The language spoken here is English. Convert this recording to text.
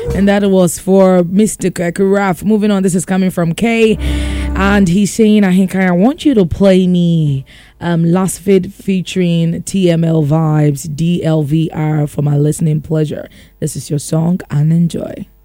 And that was for Mr. Karaf. Moving on, this is coming from Kay. And he's saying, I want you to play me Last Vid featuring TML Vibes, DLVR for my listening pleasure. This is your song and enjoy.